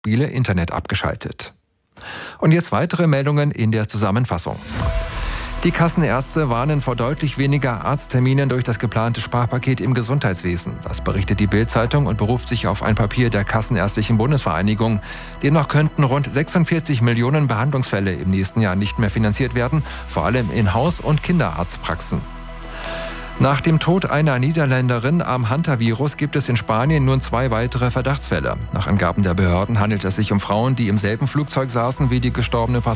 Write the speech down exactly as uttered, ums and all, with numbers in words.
mobile Internet abgeschaltet. Und jetzt weitere Meldungen in der Zusammenfassung. Die Kassenärzte warnen vor deutlich weniger Arztterminen durch das geplante Sparpaket im Gesundheitswesen. Das berichtet die Bild-Zeitung und beruft sich auf ein Papier der Kassenärztlichen Bundesvereinigung. Demnach könnten rund sechsundvierzig Millionen Behandlungsfälle im nächsten Jahr nicht mehr finanziert werden, vor allem in Haus- und Kinderarztpraxen. Nach dem Tod einer Niederländerin am Hantavirus gibt es in Spanien nun zwei weitere Verdachtsfälle. Nach Angaben der Behörden handelt es sich um Frauen, die im selben Flugzeug saßen wie die gestorbene Passagiere.